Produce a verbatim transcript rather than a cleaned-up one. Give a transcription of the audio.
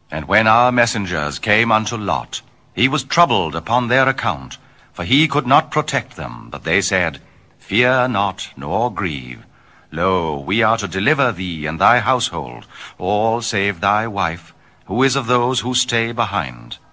And when our messengers came unto Lot, he was troubled upon their account, for he could not protect them. But they said, Fear not, nor grieve. Lo, we are to deliver thee and thy household, all save thy wife, who is of those who stay behind.